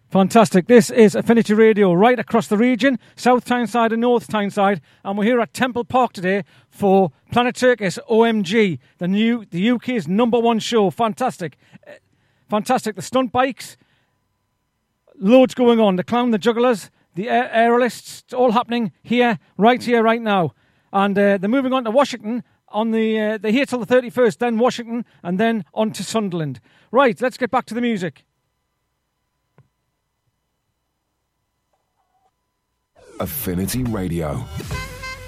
Fantastic. This is Affinity Radio right across the region, South Tyneside and North Tyneside, and we're here at Temple Park today for Planet Circus OMG, the UK's #1 show. Fantastic. Fantastic. The stunt bikes, loads going on. The clown, the jugglers, the aerialists, it's all happening here, right now. And they're moving on to Washington. They're here till the 31st, then Washington, and then on to Sunderland. Right, let's get back to the music. Affinity Radio.